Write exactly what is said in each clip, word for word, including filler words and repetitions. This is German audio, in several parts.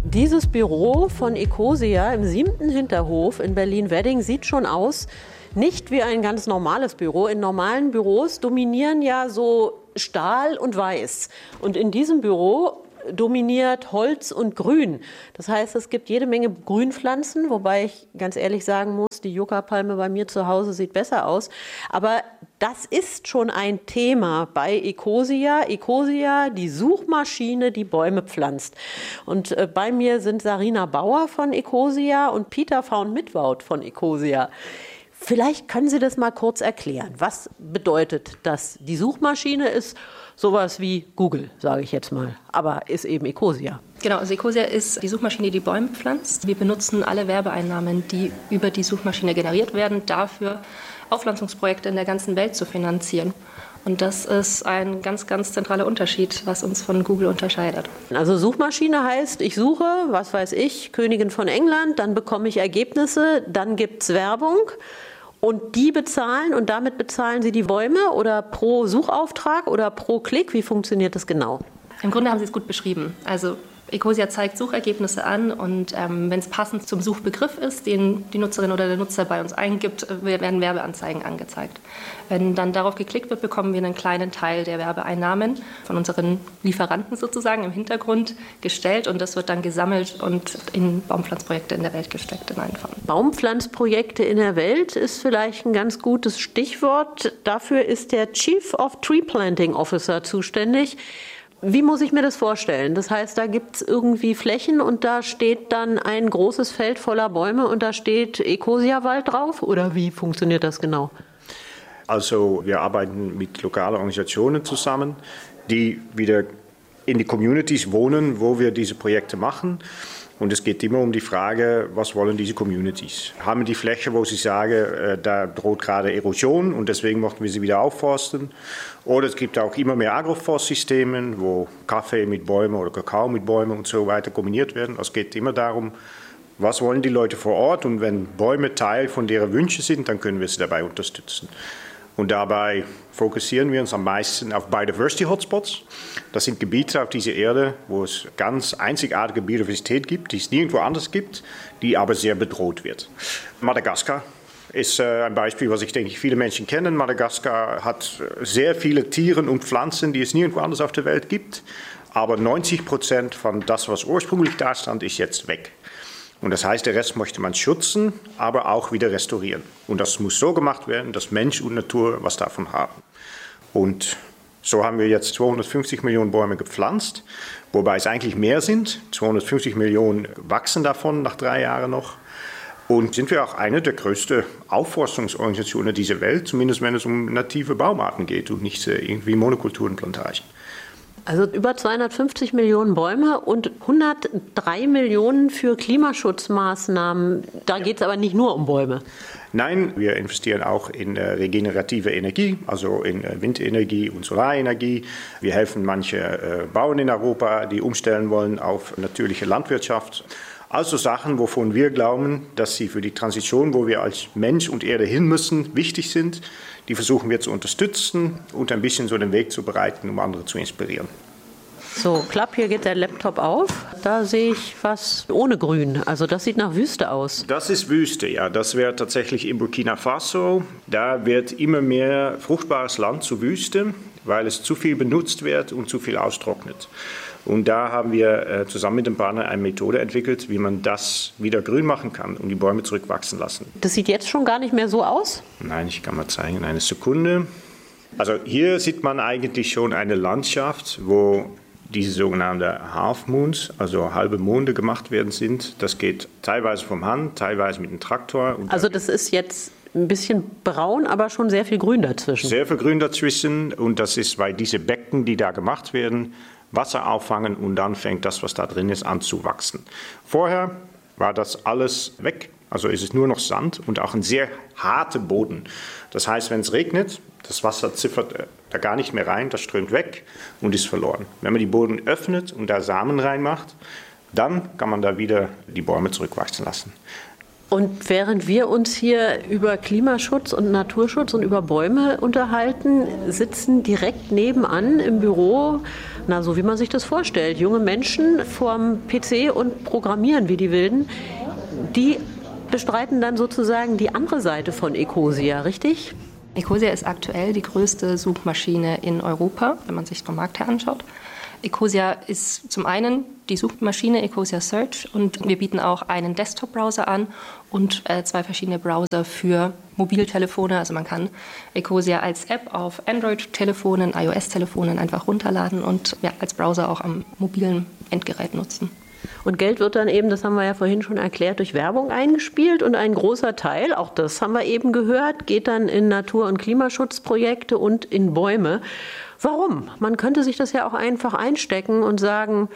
Dieses Büro von Ecosia im siebten Hinterhof in Berlin-Wedding sieht schon aus, nicht wie ein ganz normales Büro. In normalen Büros dominieren ja so Stahl und Weiß. Und in diesem Büro dominiert Holz und Grün. Das heißt, es gibt jede Menge Grünpflanzen, wobei ich ganz ehrlich sagen muss, die Yucca-Palme bei mir zu Hause sieht besser aus. Aber das ist schon ein Thema bei Ecosia. Ecosia, die Suchmaschine, die Bäume pflanzt. Und äh, bei mir sind Sarina Bauer von Ecosia und Peter Faun-Mittwoud von Ecosia. Vielleicht können Sie das mal kurz erklären. Was bedeutet das? Die Suchmaschine ist sowas wie Google, sage ich jetzt mal, aber ist eben Ecosia. Genau, also Ecosia ist die Suchmaschine, die Bäume pflanzt. Wir benutzen alle Werbeeinnahmen, die über die Suchmaschine generiert werden, dafür Aufpflanzungsprojekte in der ganzen Welt zu finanzieren. Und das ist ein ganz, ganz zentraler Unterschied, was uns von Google unterscheidet. Also Suchmaschine heißt, ich suche, was weiß ich, Königin von England, dann bekomme ich Ergebnisse, dann gibt es Werbung. Und die bezahlen und damit bezahlen Sie die Bäume oder pro Suchauftrag oder pro Klick? Wie funktioniert das genau? Im Grunde haben Sie es gut beschrieben. Also Ecosia zeigt Suchergebnisse an und ähm, wenn es passend zum Suchbegriff ist, den die Nutzerin oder der Nutzer bei uns eingibt, werden Werbeanzeigen angezeigt. Wenn dann darauf geklickt wird, bekommen wir einen kleinen Teil der Werbeeinnahmen von unseren Lieferanten sozusagen im Hintergrund gestellt und das wird dann gesammelt und in Baumpflanzprojekte in der Welt gesteckt in einen Fonds. Baumpflanzprojekte in der Welt ist vielleicht ein ganz gutes Stichwort. Dafür ist der Chief of Tree Planting Officer zuständig. Wie muss ich mir das vorstellen? Das heißt, da gibt es irgendwie Flächen und da steht dann ein großes Feld voller Bäume und da steht Ecosia-Wald drauf? Oder wie funktioniert das genau? Also wir arbeiten mit lokalen Organisationen zusammen, die wieder in die Communities wohnen, wo wir diese Projekte machen. Und es geht immer um die Frage, was wollen diese Communities? Haben die Fläche, wo sie sagen, äh, da droht gerade Erosion und deswegen möchten wir sie wieder aufforsten? Oder es gibt auch immer mehr Agroforstsysteme, wo Kaffee mit Bäumen oder Kakao mit Bäumen und so weiter kombiniert werden. Es geht immer darum, was wollen die Leute vor Ort? Und wenn Bäume Teil von deren Wünsche sind, dann können wir sie dabei unterstützen. Und dabei fokussieren wir uns am meisten auf Biodiversity-Hotspots. Das sind Gebiete auf dieser Erde, wo es ganz einzigartige Biodiversität gibt, die es nirgendwo anders gibt, die aber sehr bedroht wird. Madagaskar ist ein Beispiel, was ich denke, viele Menschen kennen. Madagaskar hat sehr viele Tiere und Pflanzen, die es nirgendwo anders auf der Welt gibt. Aber neunzig Prozent von das, was ursprünglich da stand, ist jetzt weg. Und das heißt, der Rest möchte man schützen, aber auch wieder restaurieren. Und das muss so gemacht werden, dass Mensch und Natur was davon haben. Und so haben wir jetzt zweihundertfünfzig Millionen Bäume gepflanzt, wobei es eigentlich mehr sind. zweihundertfünfzig Millionen wachsen davon nach drei Jahren noch. Und sind wir auch eine der größten Aufforstungsorganisationen dieser Welt, zumindest wenn es um native Baumarten geht und nicht irgendwie Monokulturenplantagen. Also über zweihundertfünfzig Millionen Bäume und hundertdrei Millionen für Klimaschutzmaßnahmen. Da geht es aber nicht nur um Bäume. Nein, wir investieren auch in äh, regenerative Energie, also in äh, Windenergie und Solarenergie. Wir helfen manche äh, Bauern in Europa, die umstellen wollen auf natürliche Landwirtschaft. Also Sachen, wovon wir glauben, dass sie für die Transition, wo wir als Mensch und Erde hin müssen, wichtig sind. Die versuchen wir zu unterstützen und ein bisschen so den Weg zu bereiten, um andere zu inspirieren. So, klapp, hier geht der Laptop auf. Da sehe ich was ohne Grün. Also das sieht nach Wüste aus. Das ist Wüste, ja. Das wäre tatsächlich in Burkina Faso. Da wird immer mehr fruchtbares Land zu Wüste, weil es zu viel benutzt wird und zu viel austrocknet. Und da haben wir äh, zusammen mit dem Partner eine Methode entwickelt, wie man das wieder grün machen kann und die Bäume zurückwachsen lassen. Das sieht jetzt schon gar nicht mehr so aus? Nein, ich kann mal zeigen, eine Sekunde. Also hier sieht man eigentlich schon eine Landschaft, wo diese sogenannten Half Moons, also halbe Monde gemacht werden sind. Das geht teilweise vom Hand, teilweise mit dem Traktor. Und also das ist jetzt ein bisschen braun, aber schon sehr viel Grün dazwischen. Sehr viel Grün dazwischen und das ist, weil diese Becken, die da gemacht werden, Wasser auffangen und dann fängt das, was da drin ist, an zu wachsen. Vorher war das alles weg, also ist es nur noch Sand und auch ein sehr harter Boden. Das heißt, wenn es regnet, das Wasser ziffert da gar nicht mehr rein, das strömt weg und ist verloren. Wenn man die Boden öffnet und da Samen reinmacht, dann kann man da wieder die Bäume zurückwachsen lassen. Und während wir uns hier über Klimaschutz und Naturschutz und über Bäume unterhalten, sitzen direkt nebenan im Büro, na, so wie man sich das vorstellt, junge Menschen vorm P C und programmieren wie die Wilden. Die bestreiten dann sozusagen die andere Seite von Ecosia, richtig? Ecosia ist aktuell die größte Suchmaschine in Europa, wenn man sich vom Markt her anschaut. Ecosia ist zum einen die Suchmaschine Ecosia Search und wir bieten auch einen Desktop-Browser an und äh, zwei verschiedene Browser für Mobiltelefone. Also man kann Ecosia als App auf Android-Telefonen, iOS-Telefonen einfach runterladen und ja, als Browser auch am mobilen Endgerät nutzen. Und Geld wird dann eben, das haben wir ja vorhin schon erklärt, durch Werbung eingespielt und ein großer Teil, auch das haben wir eben gehört, geht dann in Natur- und Klimaschutzprojekte und in Bäume. Warum? Man könnte sich das ja auch einfach einstecken und sagen,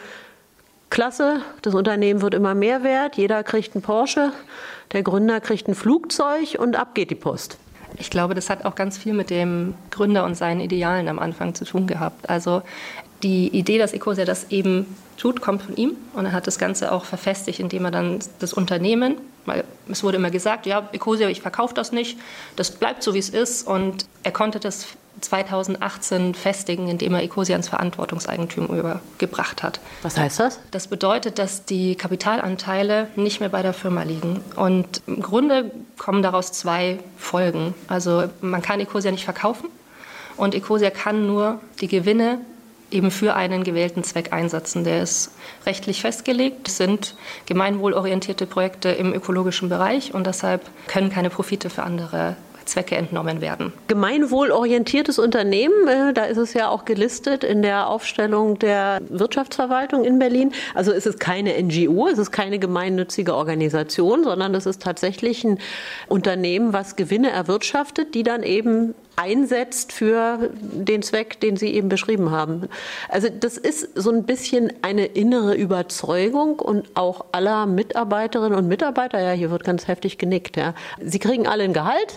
klasse, das Unternehmen wird immer mehr wert, jeder kriegt einen Porsche, der Gründer kriegt ein Flugzeug und ab geht die Post. Ich glaube, das hat auch ganz viel mit dem Gründer und seinen Idealen am Anfang zu tun gehabt. Also die Idee, dass Ecosia das eben tut, kommt von ihm und er hat das Ganze auch verfestigt, indem er dann das Unternehmen, weil es wurde immer gesagt, ja, Ecosia, ich verkaufe das nicht, das bleibt so, wie es ist und er konnte das zweitausendachtzehn festigen, indem er Ecosia ins Verantwortungseigentum übergebracht hat. Was heißt das? Das bedeutet, dass die Kapitalanteile nicht mehr bei der Firma liegen. Und im Grunde kommen daraus zwei Folgen. Also man kann Ecosia nicht verkaufen und Ecosia kann nur die Gewinne eben für einen gewählten Zweck einsetzen. Der ist rechtlich festgelegt, es sind gemeinwohlorientierte Projekte im ökologischen Bereich und deshalb können keine Profite für andere Zwecke entnommen werden. Gemeinwohlorientiertes Unternehmen, da ist es ja auch gelistet in der Aufstellung der Wirtschaftsverwaltung in Berlin. Also es ist keine N G O, es ist keine gemeinnützige Organisation, sondern es ist tatsächlich ein Unternehmen, was Gewinne erwirtschaftet, die dann eben einsetzt für den Zweck, den Sie eben beschrieben haben. Also das ist so ein bisschen eine innere Überzeugung und auch aller Mitarbeiterinnen und Mitarbeiter, ja, hier wird ganz heftig genickt, ja. Sie kriegen alle ein Gehalt,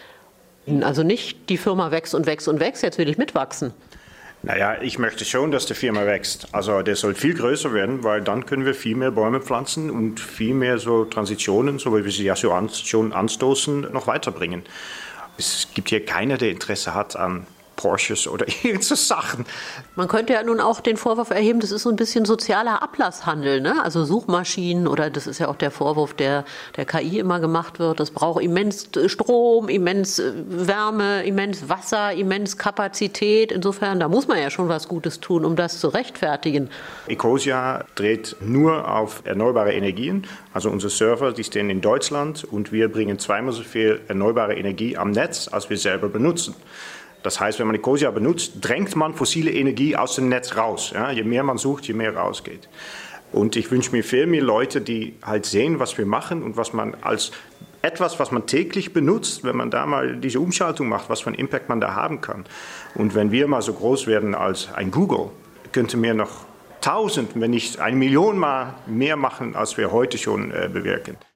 also nicht die Firma wächst und wächst und wächst, jetzt will ich mitwachsen. Naja, ich möchte schon, dass die Firma wächst. Also der soll viel größer werden, weil dann können wir viel mehr Bäume pflanzen und viel mehr so Transitionen, so wie wir sie ja schon anstoßen, noch weiterbringen. Es gibt hier keiner, der Interesse hat an Porsches oder irgendwelche Sachen. Man könnte ja nun auch den Vorwurf erheben, das ist so ein bisschen sozialer Ablasshandel, ne? Also Suchmaschinen oder das ist ja auch der Vorwurf, der der K I immer gemacht wird. Das braucht immens Strom, immens Wärme, immens Wasser, immens Kapazität. Insofern, da muss man ja schon was Gutes tun, um das zu rechtfertigen. Ecosia dreht nur auf erneuerbare Energien. Also unsere Server, die stehen in Deutschland und wir bringen zweimal so viel erneuerbare Energie am Netz, als wir selber benutzen. Das heißt, wenn man Ecosia benutzt, drängt man fossile Energie aus dem Netz raus. Ja, je mehr man sucht, je mehr rausgeht. Und ich wünsche mir viel mehr Leute, die halt sehen, was wir machen und was man als etwas, was man täglich benutzt, wenn man da mal diese Umschaltung macht, was für einen Impact man da haben kann. Und wenn wir mal so groß werden als ein Google, könnte mir noch tausend, wenn nicht eine Million Mal mehr machen, als wir heute schon äh, bewirken.